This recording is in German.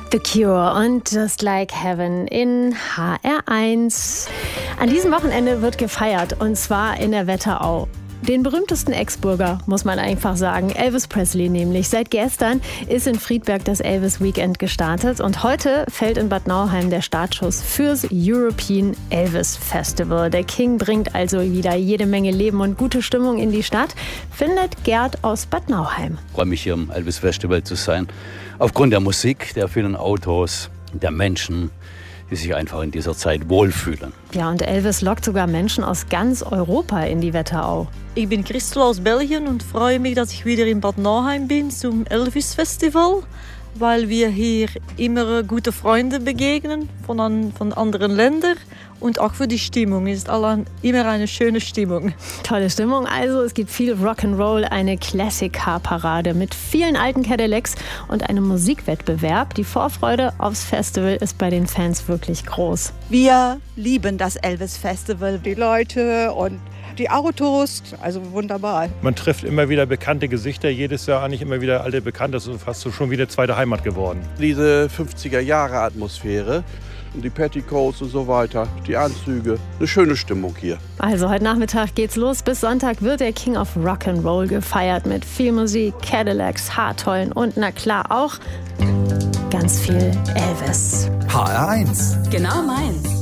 The Cure und Just Like Heaven in HR1. An diesem Wochenende wird gefeiert, und zwar in der Wetterau. Den berühmtesten Ex-Bürger, muss man einfach sagen, Elvis Presley nämlich. Seit gestern ist in Friedberg das Elvis Weekend gestartet und heute fällt in Bad Nauheim der Startschuss fürs European Elvis Festival. Der King bringt also wieder jede Menge Leben und gute Stimmung in die Stadt, findet Gerd aus Bad Nauheim. Ich freue mich, hier im Elvis Festival zu sein. Aufgrund der Musik, der vielen Autos, der Menschen, die sich einfach in dieser Zeit wohlfühlen. Ja, und Elvis lockt sogar Menschen aus ganz Europa in die Wetterau. Ich bin Christel aus Belgien und freue mich, dass ich wieder in Bad Nauheim bin zum Elvis Festival, weil wir hier immer gute Freunde begegnen von anderen Ländern. Und auch für die Stimmung ist immer eine schöne Stimmung. Tolle Stimmung, also es gibt viel Rock'n'Roll, eine Classic-Car-Parade mit vielen alten Cadillacs und einem Musikwettbewerb. Die Vorfreude aufs Festival ist bei den Fans wirklich groß. Wir lieben das Elvis Festival. Die Leute und die Autos, also wunderbar. Man trifft immer wieder bekannte Gesichter, jedes Jahr eigentlich immer wieder alte Bekannte. Das ist fast so schon wieder zweite Heimat geworden. Diese 50er-Jahre-Atmosphäre und die Petticoats und so weiter, die Anzüge, eine schöne Stimmung hier. Also heute Nachmittag geht's los. Bis Sonntag wird der King of Rock'n'Roll gefeiert mit viel Musik, Cadillacs, Haartollen und na klar auch ganz viel Elvis. HR1. Genau meins.